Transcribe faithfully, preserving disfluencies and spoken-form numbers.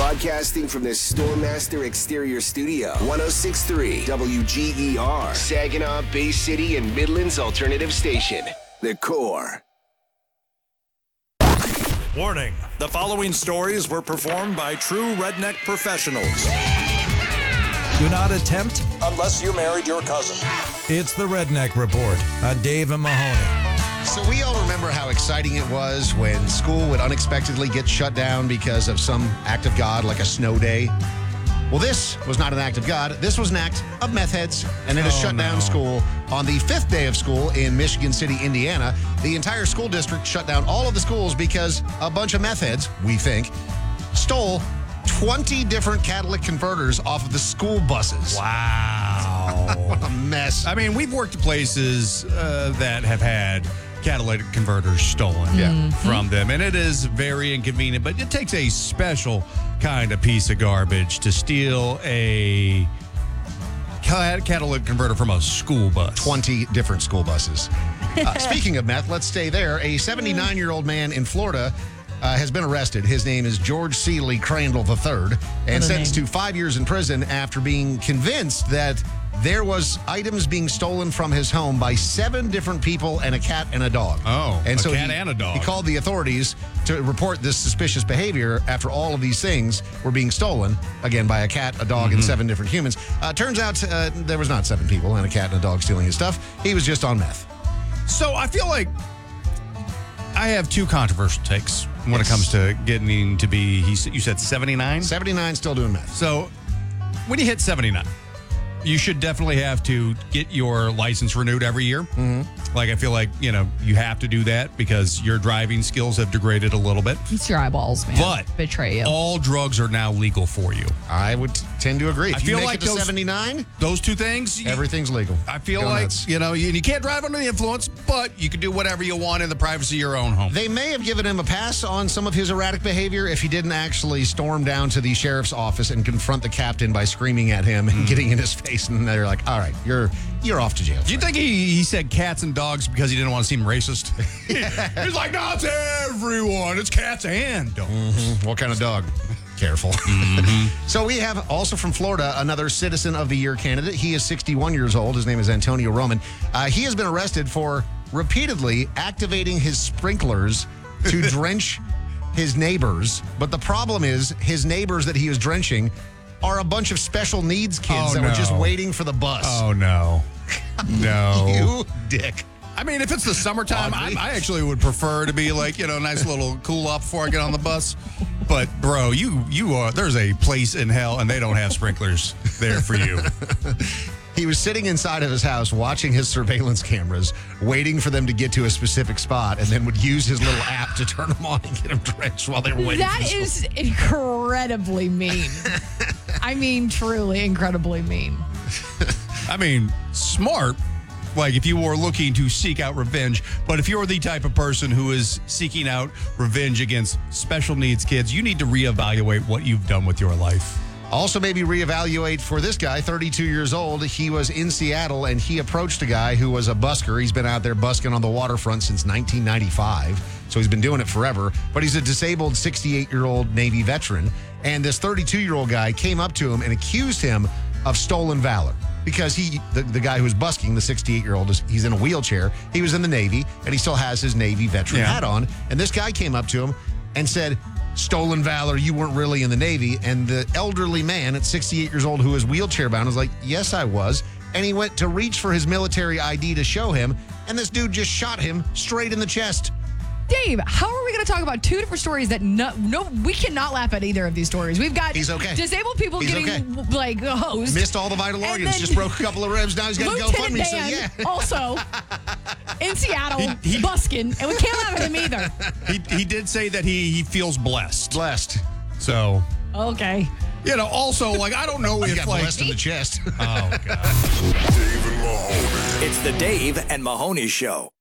Broadcasting from the Stormmaster Exterior Studio, one oh six point three W G E R, Saginaw, Bay City, and Midland's alternative station, The Core. Warning, the following stories were performed by true redneck professionals. Do not attempt unless you married your cousin. It's the Redneck Report on Dave and Mahoney. So we all remember how exciting it was when school would unexpectedly get shut down because of some act of God, like a snow day. Well, this was not an act of God. This was an act of meth heads, and it has Oh, shut no. down school on the fifth day of school in Michigan City, Indiana. The entire school district shut down all of the schools because a bunch of meth heads, we think, stole twenty different catalytic converters off of the school buses. Wow. What a mess. I mean, we've worked at places uh, that have had catalytic converters stolen Yeah. from them, and it is very inconvenient, but it takes a special kind of piece of garbage to steal a cat- catalytic converter from a school bus. twenty different school buses. Uh, speaking of meth, let's stay there. A seventy-nine-year-old man in Florida uh, has been arrested. His name is George Seeley Crandall the third, and sentenced to five years in prison after being convinced that there was items being stolen from his home by seven different people and a cat and a dog. Oh, and a so cat he, and a dog. He called the authorities to report this suspicious behavior after all of these things were being stolen, again, by a cat, a dog, Mm-hmm. and seven different humans. Uh, turns out uh, there was not seven people and a cat and a dog stealing his stuff. He was just on meth. So I feel like I have two controversial takes when Yes. it comes to getting to be, he, s- you said seventy-nine? seventy-nine still doing meth. So when you hit seventy-nine, you should definitely have to get your license renewed every year. Mm-hmm. Like, I feel like, you know, you have to do that because your driving skills have degraded a little bit. It's your eyeballs, man. But betray you. all drugs are now legal for you. I would t- tend to agree. If I you feel make like it to those- seventy-nine, Those two things, you- everything's legal. I feel Go like, nuts. you know, you, you can't drive under the influence, but you can do whatever you want in the privacy of your own home. They may have given him a pass on some of his erratic behavior if he didn't actually storm down to the sheriff's office and confront the captain by screaming at him and getting in his face. And they're like, all right, you're you're off to jail. Do you think he, he said cats and dogs because he didn't want to seem racist? He's like, no, it's everyone. It's cats and dogs. Mm-hmm. What kind of dog? Careful. Mm-hmm. So we have also from Florida another Citizen of the Year candidate. He is sixty-one years old. His name is Antonio Roman. Uh, he has been arrested for repeatedly activating his sprinklers to drench his neighbors. But the problem is his neighbors that he was drenching are a bunch of special needs kids Oh, that were just no. waiting for the bus. Oh, no. No. You dick. I mean, if it's the summertime, I, Audrey. I actually would prefer to be like, you know, nice little cool off before I get on the bus. But, bro, you you are, there's a place in hell and they don't have sprinklers there for you. He was sitting inside of his house watching his surveillance cameras, waiting for them to get to a specific spot, and then would use his little app to turn them on and get them drenched while they were waiting. That for this is incredibly mean. I mean, truly incredibly mean. I mean, smart. Like, if you were looking to seek out revenge, but if you're the type of person who is seeking out revenge against special needs kids, you need to reevaluate what you've done with your life. Also, maybe reevaluate for this guy, thirty-two years old. He was in Seattle, and he approached a guy who was a busker. He's been out there busking on the waterfront since nineteen ninety-five, so he's been doing it forever. But he's a disabled sixty-eight-year-old Navy veteran, and this thirty-two-year-old guy came up to him and accused him of stolen valor. Because he, the, the guy who was busking, the sixty-eight-year-old, is he's in a wheelchair. He was in the Navy, and he still has his Navy veteran Yeah. hat on. And this guy came up to him and said, stolen valor, you weren't really in the Navy. And the elderly man at sixty-eight years old who was wheelchair bound was like, yes, I was. And he went to reach for his military I D to show him, and this dude just shot him straight in the chest. Dave, how are we going to talk about two different stories that no, no, we cannot laugh at either of these stories? We've got He's okay. disabled people He's getting okay. like hosed. Missed all the vital And organs, then just broke a couple of ribs. Now he's got to go fund Lieutenant me. So Dan, yeah. also in Seattle, He- he- busking, and we can't laugh at him either. He, he did say that he, he feels blessed. Blessed. So, Okay. you know, also, like, I don't know He if, got like, blessed in the chest. oh, God. It's the Dave and Mahoney Show.